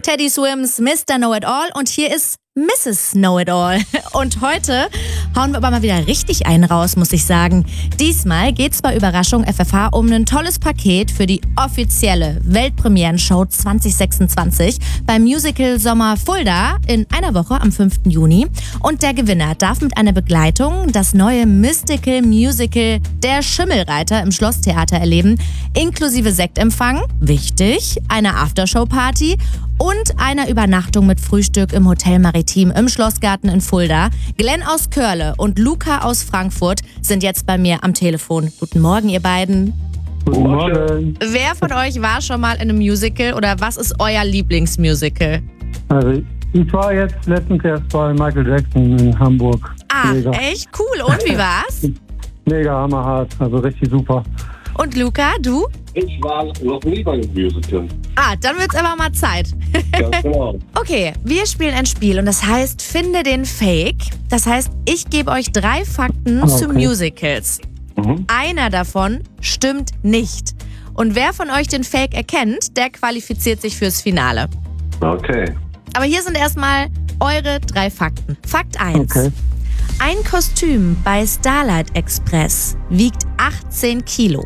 Teddy Swims, Mr. Know-It-All und hier ist Mrs. Know-It-All. Und heute hauen wir aber mal wieder richtig einen raus, muss ich sagen. Diesmal geht's bei Überraschung FFH um ein tolles Paket für die offizielle Weltpremieren-Show 2026 beim Musical Sommer Fulda in einer Woche am 5. Juni. Und der Gewinner darf mit einer Begleitung das neue Mystical Musical Der Schimmelreiter im Schlosstheater erleben, inklusive Sektempfang, wichtig, einer Aftershow-Party und einer Übernachtung mit Frühstück im Hotel Maritim im Schlossgarten in Fulda. Glenn aus Körle und Luca aus Frankfurt sind jetzt bei mir am Telefon. Guten Morgen, ihr beiden. Guten Morgen. Wer von euch war schon mal in einem Musical oder was ist euer Lieblingsmusical? Also ich war jetzt letztens erst bei Michael Jackson in Hamburg. Ah, Mega. echt cool. Und wie war's? Mega hammerhart, also richtig super. Und Luca, du? Ich war noch nie bei einem Musical. Ah, dann wird's aber mal Zeit. Ganz genau. Okay, wir spielen ein Spiel und das heißt, finde den Fake. Das heißt, ich gebe euch 3 Fakten zu Musicals. Einer davon stimmt nicht. Und wer von euch den Fake erkennt, der qualifiziert sich fürs Finale. Okay. Aber hier sind erstmal eure 3 Fakten. Fakt 1. Okay. Ein Kostüm bei Starlight Express wiegt 18 Kilo.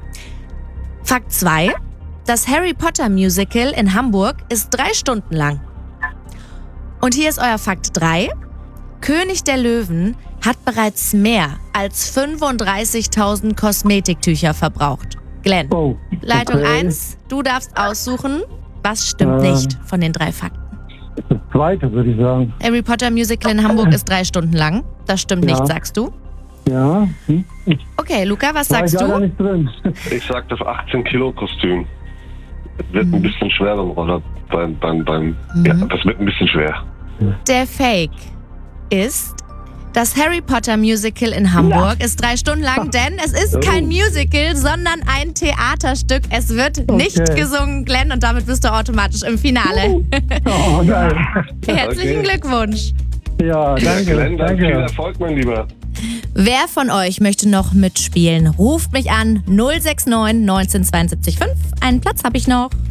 Fakt 2. Das Harry Potter Musical in Hamburg ist 3 Stunden lang. Und hier ist euer Fakt 3. König der Löwen hat bereits mehr als 35.000 Kosmetiktücher verbraucht. Glenn, Oh, Leitung okay. 1, du darfst aussuchen, was stimmt nicht von den 3 Fakten. Das zweite würde ich sagen. Harry Potter Musical in Hamburg ist 3 Stunden lang. Das stimmt nicht, sagst du? Ja, ich Okay, Luca, was war sagst leider du? nicht drin. Ich sag das 18-Kilo-Kostüm. Wird ein bisschen schwer oder ja, das wird ein bisschen schwer. Der Fake ist, das Harry Potter Musical in Hamburg ist 3 Stunden lang, denn es ist kein Musical, sondern ein Theaterstück. Es wird nicht gesungen, Glenn, und damit bist du automatisch im Finale. Oh, geil. Herzlichen Glückwunsch. Ja, danke. Glenn, dann viel danke. Erfolg, mein Lieber. Wer von euch möchte noch mitspielen? Ruft mich an 069 19 72 5. Einen Platz habe ich noch.